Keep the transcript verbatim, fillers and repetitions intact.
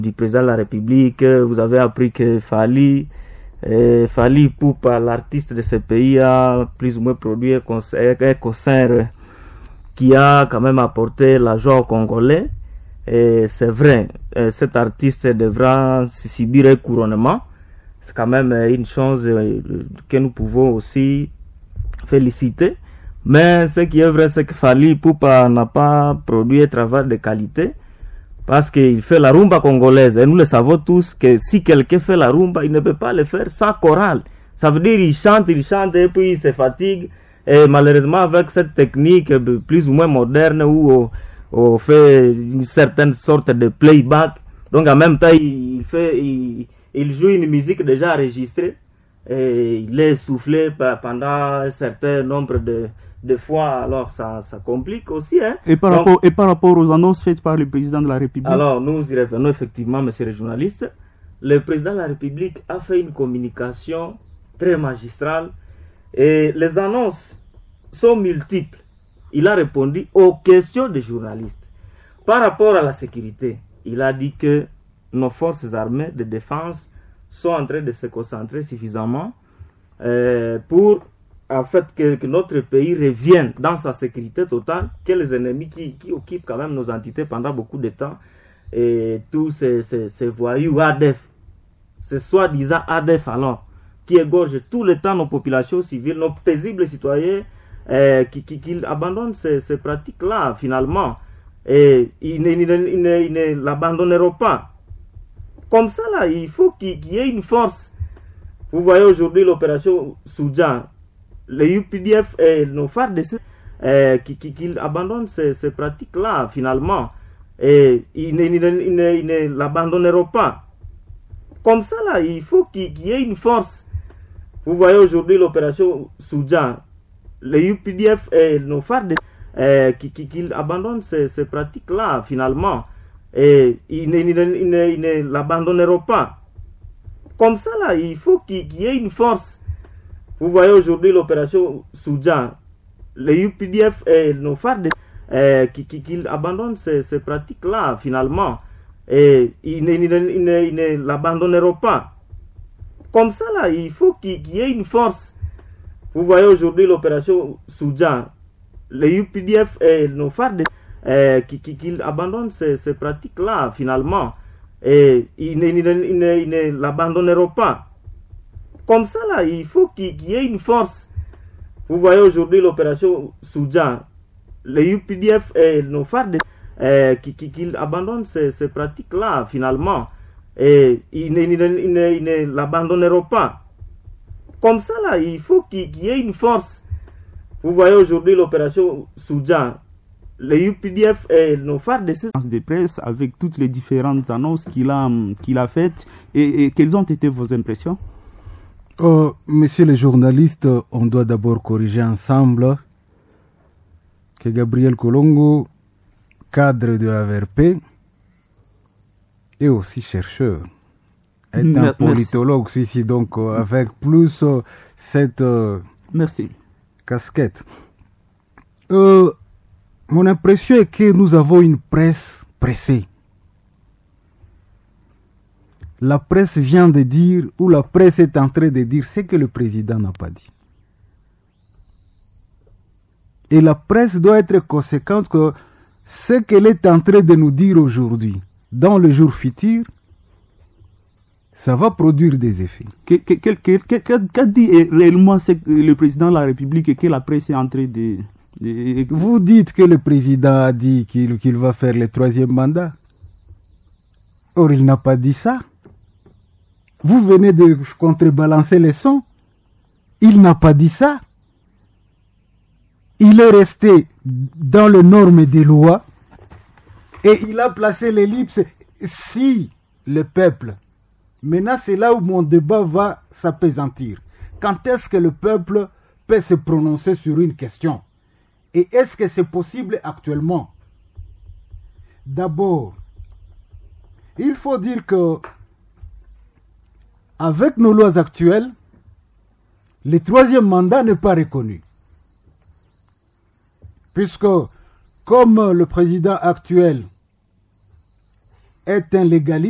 du président de la République. Vous avez appris que Fally, euh, Fally Ipupa, l'artiste de ce pays, a plus ou moins produit un concert, un concert qui a quand même apporté la joie aux Congolais. Et c'est vrai, euh, cet artiste devra subir un couronnement. C'est quand même une chose euh, que nous pouvons aussi féliciter. Mais ce qui est vrai, c'est que Fally Ipupa n'a pas produit un travail de qualité parce qu'il fait la rumba congolaise. Et nous le savons tous que si quelqu'un fait la rumba, il ne peut pas le faire sans chorale. Ça veut dire qu'il chante, il chante et puis il se fatigue. Et malheureusement, avec cette technique plus ou moins moderne où on, on fait une certaine sorte de playback, donc en même temps, il, fait, il, il joue une musique déjà enregistrée et il est soufflé pendant un certain nombre de Des fois, alors ça, ça complique aussi. Hein. Et, par Donc, rapport, et par rapport aux annonces faites par le président de la République? Alors, nous y revenons effectivement, monsieur le journaliste. Le président de la République a fait une communication très magistrale et les annonces sont multiples. Il a répondu aux questions des journalistes. Par rapport à la sécurité, il a dit que nos forces armées de défense sont en train de se concentrer suffisamment euh, pour en fait que, que notre pays revienne dans sa sécurité totale, que les ennemis qui, qui occupent quand même nos entités pendant beaucoup de temps, et tous ces, ces, ces voyous A D F, ces soi-disant A D F alors, qui égorgent tout le temps nos populations civiles, nos paisibles citoyens, euh, qui, qui, qui abandonnent ces, ces pratiques-là finalement, et ils ne, ils ne, ils ne, ils ne l'abandonneront pas. Comme ça là, il faut qu'il, qu'il y ait une force. Vous voyez aujourd'hui l'opération Soudjan, les U P D F et nos F A R D C euh, qui, qui, qui abandonnent ces, ces pratiques-là finalement et ils ne, ils ne, ils ne, ils ne l'abandonneront pas. Comme ça là, il faut qu'il, qu'il y ait une force. Vous voyez aujourd'hui l'opération Soudjan, les U P D F et nos F A R D C euh, qui, qui, qui abandonnent ces, ces pratiques-là finalement et ils ne, ils ne, ils ne, ils ne l'abandonneront pas. Comme ça là, il faut qu'il, qu'il y ait une force. Vous voyez aujourd'hui l'opération Soudjan, les U P D F et nos F A R D C euh, qui, qui, qui abandonnent ces, ces pratiques-là finalement et ils ne, ils ne, ils ne, ils ne l'abandonneront pas. Comme ça là, il faut qu'il, qu'il y ait une force. Vous voyez aujourd'hui l'opération Soudjan, les U P D F et nos F A R D C euh, qui, qui, qui abandonnent ces, ces pratiques-là finalement et ils ne, ils ne, ils ne, ils ne l'abandonneront pas. Comme ça là, il faut qu'il, qu'il y ait une force. Vous voyez aujourd'hui l'opération Soudjan, les U P D F et nos F A R D C euh, qui, qui, qui abandonnent ces, ces pratiques-là finalement et ils ne, ils ne, ils ne, ils ne l'abandonneront pas. Comme ça là, il faut qu'il, qu'il y ait une force. Vous voyez aujourd'hui l'opération Soudjan, les U P D F et nos F A R D C. De presse avec toutes les différentes annonces qu'il a, qu'il a faites et, et quelles ont été vos impressions? Oh, messieurs les journalistes, on doit d'abord corriger ensemble que Gabriel Kolongo, cadre de A V R P, est aussi chercheur, est un Merci. politologue, ici, donc euh, avec plus euh, cette euh, Merci. casquette. Euh, mon impression est que nous avons une presse pressée. La presse vient de dire, ou la presse est en train de dire ce que le président n'a pas dit. Et la presse doit être conséquente que ce qu'elle est en train de nous dire aujourd'hui, dans le jour futur, ça va produire des effets. Qu'a dit réellement le président de la République et que la presse est en train de... de... Vous dites que le président a dit qu'il, qu'il va faire le troisième mandat. Or, il n'a pas dit ça. Vous venez de contrebalancer les sons. Il n'a pas dit ça. Il est resté dans les normes des lois et il a placé l'ellipse si le peuple. Maintenant, c'est là où mon débat va s'apaisantir. Quand est-ce que le peuple peut se prononcer sur une question? Et est-ce que c'est possible actuellement? D'abord, il faut dire que avec nos lois actuelles, le troisième mandat n'est pas reconnu. Puisque, comme le président actuel est un légaliste,